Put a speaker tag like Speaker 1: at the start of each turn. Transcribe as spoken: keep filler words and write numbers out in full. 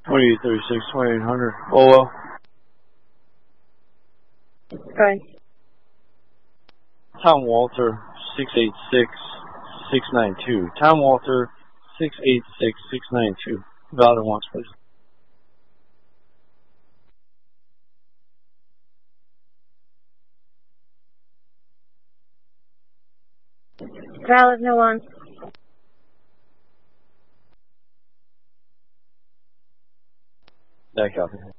Speaker 1: twenty-eight thirty-six, twenty-eight hundred. Oh, well.
Speaker 2: Okay.
Speaker 1: Tom Walter, six eight six, six nine two. Tom Walter, six eight six, six nine two. Valid once, please.
Speaker 2: Valid, no one.
Speaker 1: That copy.